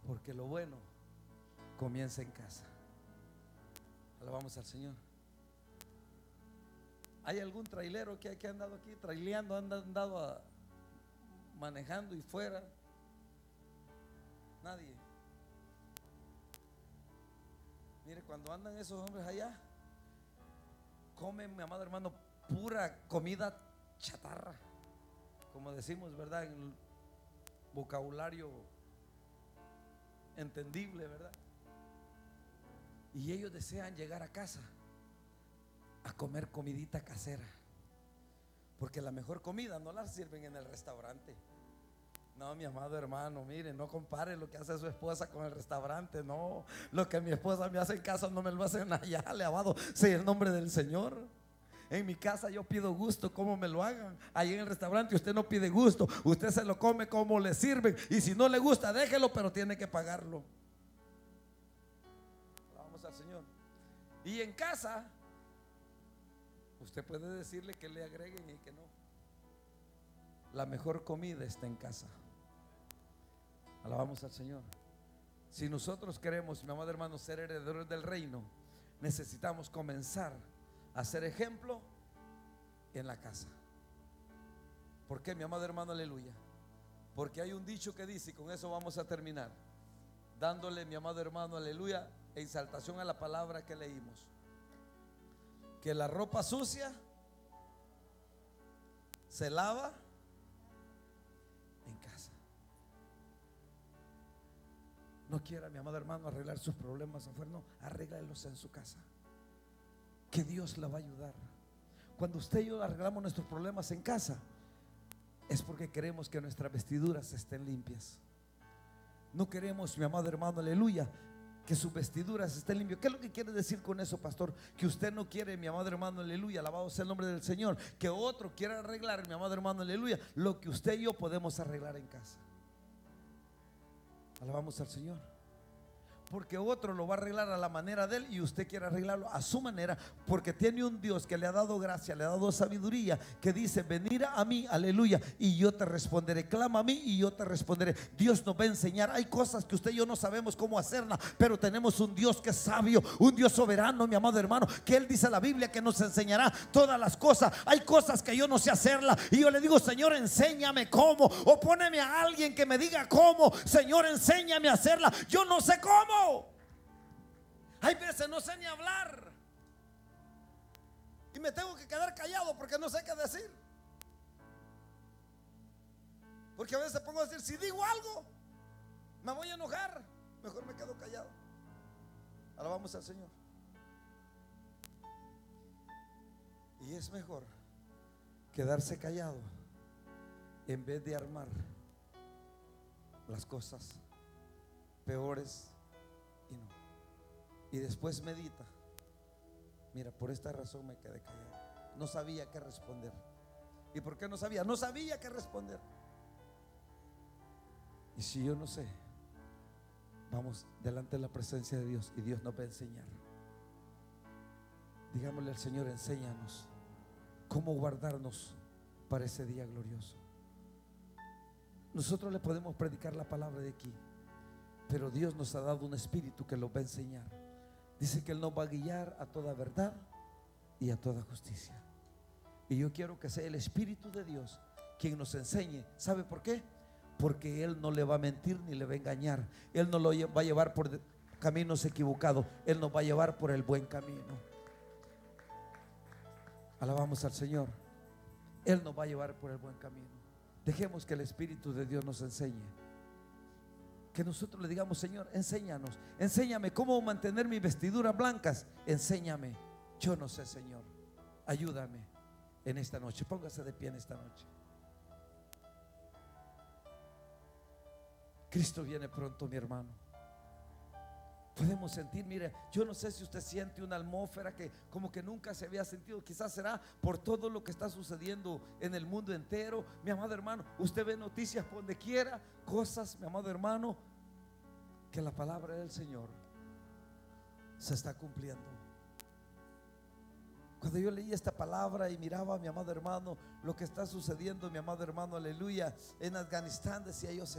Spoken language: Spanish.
Porque lo bueno comienza en casa. Alabamos al Señor. ¿Hay algún trailero que ha andado aquí traileando, andado manejando y fuera? Nadie. Mire, cuando andan esos hombres allá, comen, mi amado hermano, pura comida chatarra, como decimos, ¿verdad? En el vocabulario entendible, ¿verdad? Y ellos desean llegar a casa a comer comidita casera, porque la mejor comida no la sirven en el restaurante. No, mi amado hermano, mire, no compare lo que hace su esposa con el restaurante. No, lo que mi esposa me hace en casa no me lo hacen allá. Alabado sea el nombre del Señor. En mi casa yo pido gusto como me lo hagan. Ahí en el restaurante usted no pide gusto, usted se lo come como le sirven. Y si no le gusta, déjelo, pero tiene que pagarlo. Vamos al Señor. Y en casa usted puede decirle que le agreguen y que no. La mejor comida está en casa. Alabamos al Señor. Si nosotros queremos, mi amado hermano, ser herederos del reino, necesitamos comenzar a ser ejemplo en la casa. ¿Por qué, mi amado hermano? Aleluya. Porque hay un dicho que dice, y con eso vamos a terminar, dándole, mi amado hermano, aleluya, exaltación a la palabra que leímos, que la ropa sucia se lava en casa. No quiera, mi amado hermano, arreglar sus problemas afuera, no, arréglalos en su casa, que Dios la va a ayudar. Cuando usted y yo arreglamos nuestros problemas en casa, es porque queremos que nuestras vestiduras estén limpias. No queremos, mi amado hermano, aleluya, que sus vestiduras estén limpias. ¿Qué es lo que quiere decir con eso, pastor? Que usted no quiere, mi amado hermano, aleluya, alabado sea el nombre del Señor, que otro quiera arreglar, mi amado hermano, aleluya, lo que usted y yo podemos arreglar en casa. Alabamos al Señor. Porque otro lo va a arreglar a la manera de él y usted quiere arreglarlo a su manera, porque tiene un Dios que le ha dado gracia, le ha dado sabiduría, que dice: venid a mí, aleluya, y yo te responderé. Clama a mí y yo te responderé. Dios nos va a enseñar. Hay cosas que usted y yo no sabemos cómo hacerlas, pero tenemos un Dios que es sabio, un Dios soberano, mi amado hermano, que Él dice en la Biblia que nos enseñará todas las cosas. Hay cosas que yo no sé hacerlas y yo le digo: Señor, enséñame cómo, o póneme a alguien que me diga cómo. Señor, enséñame a hacerla, yo no sé cómo. Hay veces no sé ni hablar y me tengo que quedar callado porque no sé qué decir. Porque a veces pongo a decir, si digo algo me voy a enojar, mejor me quedo callado. Alabamos al Señor. Y es mejor quedarse callado en vez de armar las cosas peores. Y después medita: mira, por esta razón me quedé callado, no sabía qué responder. ¿Y por qué no sabía? No sabía qué responder. Y si yo no sé, vamos delante de la presencia de Dios y Dios nos va a enseñar. Digámosle al Señor: enséñanos cómo guardarnos para ese día glorioso. Nosotros le podemos predicar la palabra de aquí, pero Dios nos ha dado un espíritu que los va a enseñar. Dice que Él nos va a guiar a toda verdad y a toda justicia. Y yo quiero que sea el Espíritu de Dios quien nos enseñe. ¿Sabe por qué? Porque Él no le va a mentir ni le va a engañar. Él no lo va a llevar por caminos equivocados. Él nos va a llevar por el buen camino. Alabamos al Señor. Él nos va a llevar por el buen camino. Dejemos que el Espíritu de Dios nos enseñe. Que nosotros le digamos: Señor, enséñanos, enséñame cómo mantener mis vestiduras blancas. Enséñame. Yo no sé, Señor, ayúdame en esta noche. Póngase de pie en esta noche. Cristo viene pronto, mi hermano. Podemos sentir, mire, yo no sé si usted siente una atmósfera que como que nunca se había sentido. Quizás será por todo lo que está sucediendo en el mundo entero. Mi amado hermano, usted ve noticias por donde quiera, cosas, mi amado hermano, que la palabra del Señor se está cumpliendo. Cuando yo leí esta palabra y miraba, mi amado hermano, lo que está sucediendo, mi amado hermano, aleluya, en Afganistán, decía yo: